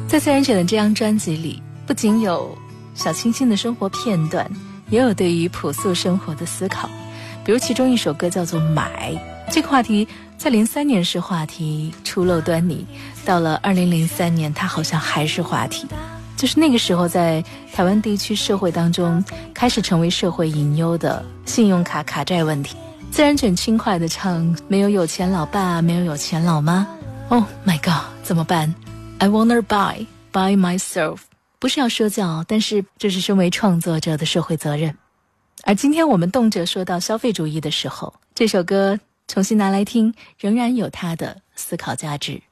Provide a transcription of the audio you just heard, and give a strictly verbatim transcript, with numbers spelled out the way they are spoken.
在自然卷的这张专辑里，不仅有小清新的生活片段，也有对于朴素生活的思考。比如其中一首歌叫做《买》，这个话题在零三年是话题，初露端倪，到了二零零三年它好像还是话题。就是那个时候在台湾地区社会当中开始成为社会隐忧的信用卡卡债问题。自然卷轻快地唱，没有有钱老爸，没有有钱老妈， Oh my god， 怎么办？ I wanna buy by myself。 不是要说教，但是这是身为创作者的社会责任。而今天我们动辄说到消费主义的时候，这首歌重新拿来听，仍然有它的思考价值。